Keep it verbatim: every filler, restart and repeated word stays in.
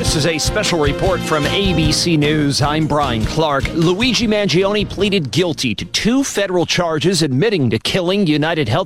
This is a special report from A B C News. I'm Brian Clark. Luigi Mangione pleaded guilty to two federal charges admitting to killing United Health